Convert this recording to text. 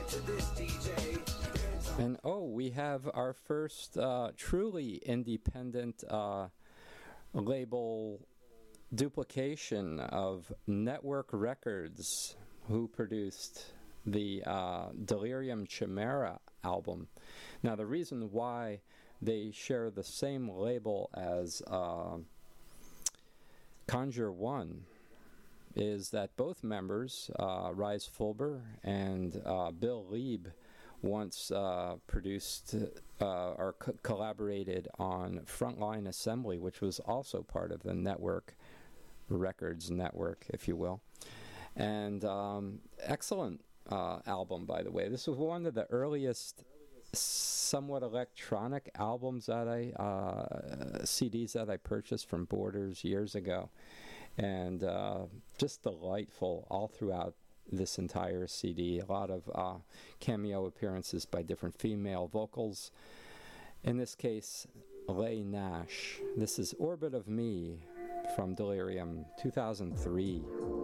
And we have our first truly independent label duplication of Network Records, who produced the Delirium Chimera album. Now, the reason why they share the same label as Conjure One is that both members, Rise Fulber and Bill Lieb, once produced or collaborated on Frontline Assembly, which was also part of the Network Records network, if you will. And excellent album, by the way. This was one of the earliest somewhat electronic albums that CDs that I purchased from Borders years ago. And just delightful all throughout this entire CD. A lot of cameo appearances by different female vocals. In this case, Leigh Nash. This is Orbit of Me from Delirium, 2003.